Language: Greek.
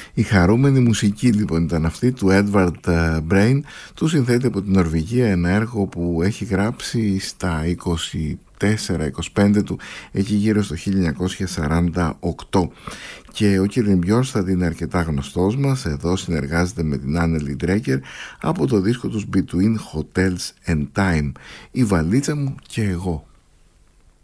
Η χαρούμενη μουσική λοιπόν ήταν αυτή του Edvard Brain, του συνθέτη από την Νορβηγία, ένα έργο που έχει γράψει στα 24-25 του, εκεί γύρω στο 1948. Και ο Κίρλιν Μπιόρνσταντ είναι αρκετά γνωστός μας, εδώ συνεργάζεται με την Άννελι Ντρέκερ από το δίσκο τους Between Hotels and Time, η βαλίτσα μου και εγώ.